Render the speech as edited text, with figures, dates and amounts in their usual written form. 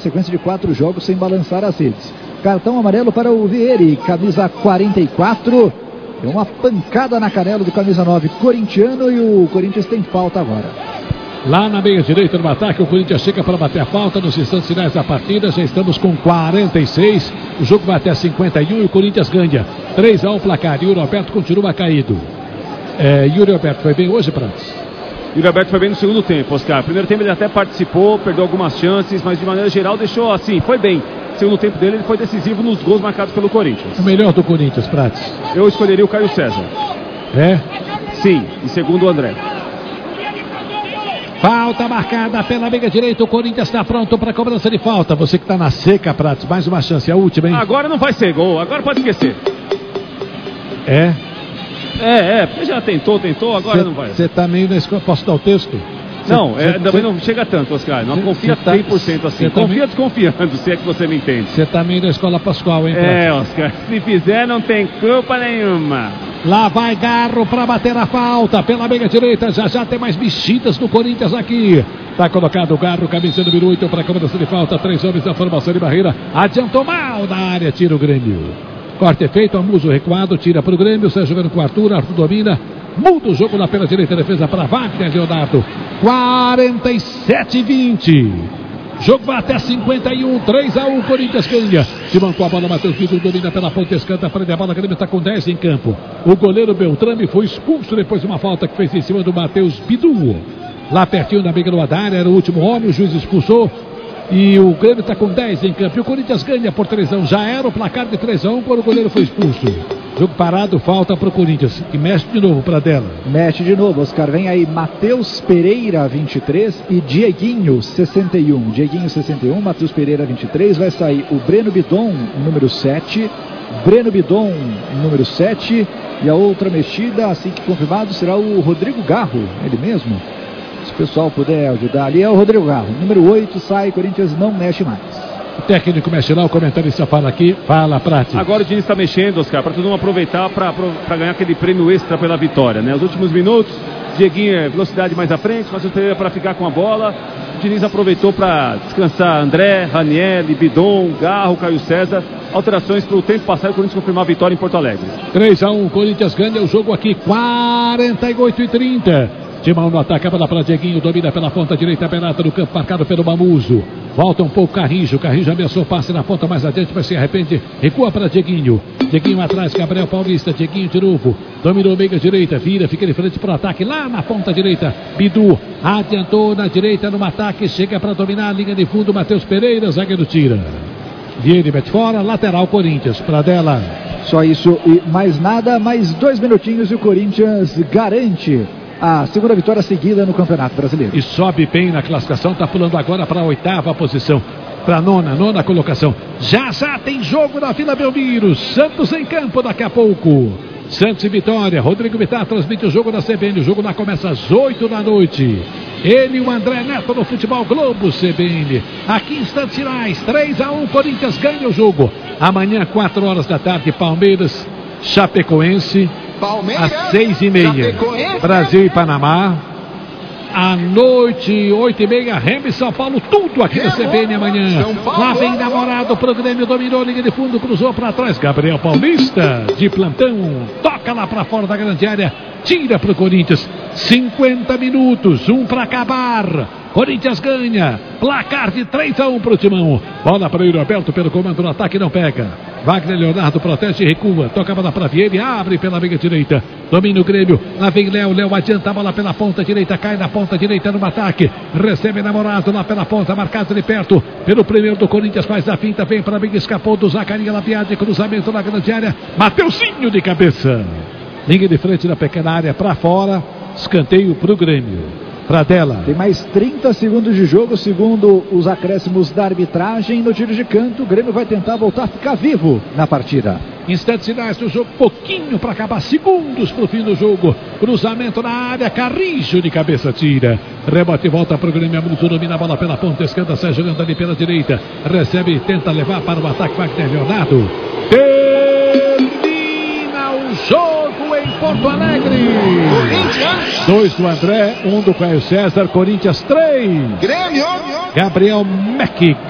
sequência de 4 jogos sem balançar as redes. Cartão amarelo para o Vieri, camisa 44. Tem uma pancada na canela do camisa 9 corintiano e o Corinthians tem falta agora. Lá na meia direita no ataque, o Corinthians chega para bater a falta nos instantes finais da partida. Já estamos com 46. O jogo vai até 51 e o Corinthians ganha 3-1 o placar. Yuri Alberto continua caído. Yuri Alberto foi bem hoje, Prates? Yuri Alberto foi bem no segundo tempo, Oscar. Primeiro tempo ele até participou, perdeu algumas chances, mas de maneira geral deixou assim, foi bem. Segundo tempo dele, ele foi decisivo nos gols marcados pelo Corinthians. O melhor do Corinthians, Prates? Eu escolheria o Caio César. É? Sim, e segundo o André. Falta marcada pela meia direita, o Corinthians está pronto para a cobrança de falta. Você que está na seca, Prates, mais uma chance, a última, hein? Agora não vai ser gol, agora pode esquecer. Porque já tentou, agora não vai. Você está meio na escola, posso dar o texto? Não, também não chega tanto, Oscar, não confia 100% assim, confia desconfiando, se é que você me entende. Você tá meio na escola Pascoal, hein, Prates? Oscar, se fizer não tem culpa nenhuma. Lá vai Garro para bater a falta pela meia direita. Já tem mais mexidas do Corinthians aqui. Tá colocado o Garro, camisa número 8 para a cobrança de falta. 3 homens da formação de barreira. Adiantou mal da área, tira o Grêmio. Corte feito, Amuso recuado, tira para o Grêmio. Sai jogando com o Arthur domina. Muda o jogo lá pela direita, defesa para Wagner Leonardo. 47-20. Jogo vai até 51, 3-1, Corinthians ganha. Se mancou a bola, Matheus Bidu domina pela ponta esquerda, prende a bola, o Grêmio está com 10 em campo. O goleiro Beltrame foi expulso depois de uma falta que fez em cima do Matheus Bidu. Lá pertinho da meia da área, era o último homem, o juiz expulsou. E o Grêmio está com 10 em campo. E o Corinthians ganha por 3-1. Já era o placar de 3-1 quando o goleiro foi expulso. Jogo parado, falta para o Corinthians. E mexe de novo para dela. Mexe de novo, Oscar. Vem aí Matheus Pereira, 23 e Dieguinho, 61. Dieguinho, 61, Matheus Pereira, 23. Vai sair o Breno Bidon, número 7. Breno Bidon, número 7. E a outra mexida, assim que confirmado, será o Rodrigo Garro, ele mesmo. Se o pessoal puder ajudar ali, é o Rodrigo Garro. Número 8 sai, Corinthians não mexe mais. O técnico mexe lá, o comentarista fala aqui, fala Prates. Agora o Diniz está mexendo, Oscar, para todo mundo aproveitar para ganhar aquele prêmio extra pela vitória, né? Os últimos minutos, Dieguinho, velocidade mais à frente, mas o Pereira para ficar com a bola. O Diniz aproveitou para descansar André, Raniel, Bidon, Garro, Caio César. Alterações para o tempo passado, o Corinthians confirmar a vitória em Porto Alegre. 3-1, Corinthians ganha o jogo aqui, 48-30. Timão no ataque, a bola para Dieguinho, domina pela ponta direita, penata no campo, marcado pelo Mamuso. Volta um pouco Carrijo ameaçou, passe na ponta mais adiante, mas se arrepende, recua para Dieguinho. Dieguinho atrás, Gabriel Paulista, Dieguinho de novo, dominou meia direita, vira, fica de frente para o ataque, lá na ponta direita, Bidu, adiantou na direita no ataque, chega para dominar a linha de fundo, Matheus Pereira, zagueiro tira. Vieri mete fora, lateral Corinthians, para dela. Só isso e mais nada, mais 2 minutinhos e o Corinthians garante a segunda vitória seguida no Campeonato Brasileiro. E sobe bem na classificação, está pulando agora para a 8ª posição. Para a nona colocação. Já tem jogo na Vila Belmiro. Santos em campo daqui a pouco. Santos e Vitória. Rodrigo Vittar transmite o jogo da CBN. O jogo lá começa às 8 da noite. Ele e o André Neto no Futebol Globo CBN. Aqui instantes finais. 3-1, Corinthians ganha o jogo. Amanhã, 4 horas da tarde, Palmeiras, Chapecoense. Às 6h30, Brasil e Panamá. À noite, 8h30, Remo e São Paulo, tudo aqui na CBN amanhã. Lá vem namorado pro Grêmio, dominou a linha de fundo, cruzou para trás. Gabriel Paulista, de plantão, toca lá para fora da grande área, tira pro Corinthians. 50 minutos, 1 para acabar. Corinthians ganha, placar de 3-1 pro Timão. Bola para o Yuri Alberto pelo comando no ataque, não pega. Wagner Leonardo protege e recua. Toca a bola para Vieri, abre pela meia direita. Domina o Grêmio. Lá vem Léo adianta a bola pela ponta direita. Cai na ponta direita no ataque. Recebe namorado lá pela ponta, marcado de perto. Pelo primeiro do Corinthians, faz a finta. Vem para mim, escapou do Zacarinha Labiade. Cruzamento na grande área. Mateuzinho de cabeça. Linha de frente na pequena área para fora. Escanteio para o Grêmio. Pradella. Tem mais 30 segundos de jogo, segundo os acréscimos da arbitragem. No tiro de canto, o Grêmio vai tentar voltar a ficar vivo na partida. Instantes finais do jogo, pouquinho para acabar, segundos para o fim do jogo. Cruzamento na área, Carrijo de cabeça tira. Rebote, volta para o Grêmio, Amuso domina a bola pela ponta esquerda, sai jogando ali pela direita. Recebe, tenta levar para o ataque, Wagner Leonardo. Termina o jogo em Porto Alegre. Corinthians 2 do André, 1 do Caio César, Corinthians 3. Grêmio. Gabriel Meck.